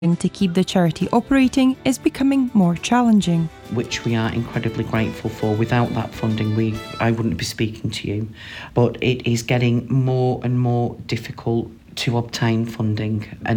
to keep the charity operating is becoming more challenging. Which we are incredibly grateful for. Without that funding, I wouldn't be speaking to you. But it is getting more and more difficult to obtain funding. And